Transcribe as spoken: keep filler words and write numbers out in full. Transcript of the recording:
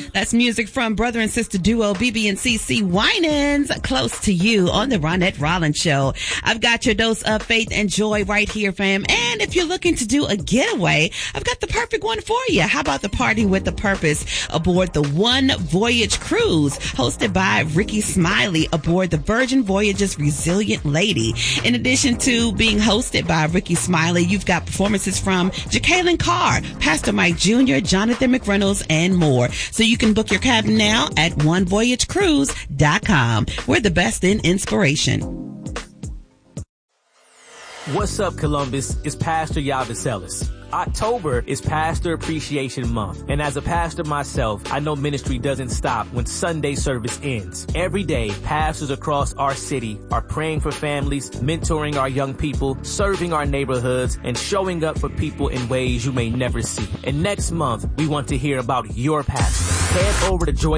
That's music from brother and sister duo B B and C C Winans, Close to You on the Ronette Rollins Show. I've got your dose of faith and joy right here, fam. And if you're looking to do a getaway, I've got the perfect one for you. How about the Party with a Purpose aboard the One Voyage Cruise, hosted by Ricky Smiley aboard the Virgin Voyages Resilient Lady. In addition to being hosted by Ricky Smiley, you've got performances from Jacqueline Carr, Pastor Mike Junior, Jonathan McReynolds, and more. So you can book your cabin now at one voyage cruise dot com. We're the best in inspiration. What's up, Columbus? It's Pastor Yavis Ellis. October is Pastor Appreciation Month, and as a pastor myself, I know ministry doesn't stop when Sunday service ends. Every day, pastors across our city are praying for families, mentoring our young people, serving our neighborhoods, and showing up for people in ways you may never see. And next month, we want to hear about your pastor. Head over to Joy